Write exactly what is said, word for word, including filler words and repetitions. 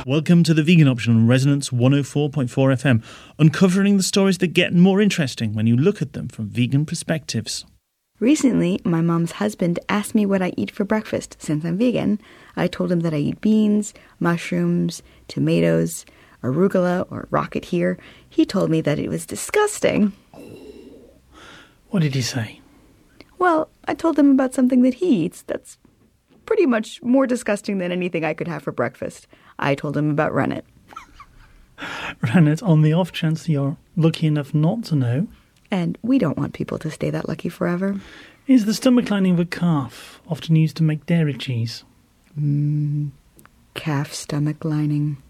Welcome to The Vegan Option on Resonance one oh four point four F M, uncovering the stories that get more interesting when you look at them from vegan perspectives. Recently, my mom's husband asked me what I eat for breakfast. Since I'm vegan, I told him that I eat beans, mushrooms, tomatoes, arugula, or rocket here. He told me that it was disgusting. What did he say? Well, I told him about something that he eats that's pretty much more disgusting than anything I could have for breakfast. I told him about rennet. Rennet, on the off chance you're lucky enough not to know. And we don't want people to stay that lucky forever. Is the stomach lining of a calf often used to make dairy cheese? Mmm, calf stomach lining.